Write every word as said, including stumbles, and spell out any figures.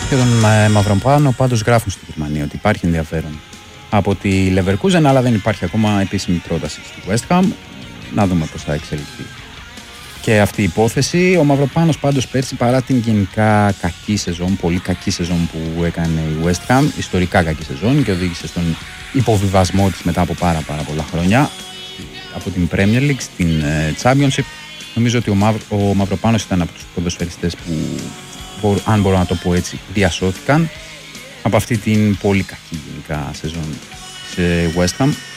Και τον ε, Μαυροπάνο πάντως γράφουν στη Γερμανία ότι υπάρχει ενδιαφέρον από τη Leverkusen, αλλά δεν υπάρχει ακόμα επίσημη πρόταση στη West Ham. Να δούμε πώς θα εξελιχθεί και αυτή η υπόθεση. Ο Μαυροπάνος πάντως πέρσι, παρά την γενικά κακή σεζόν, πολύ κακή σεζόν που έκανε η West Ham, ιστορικά κακή σεζόν και οδήγησε στον υποβιβασμό της μετά από πάρα πάρα πολλά χρόνια από την Premier League στην Championship, νομίζω ότι ο, Μαυ, ο Μαυροπάνος ήταν από τους ποδοσφαιριστές που, αν μπορώ να το πω έτσι, διασώθηκαν από αυτή την πολύ κακή γενικά σεζόν σε West Ham.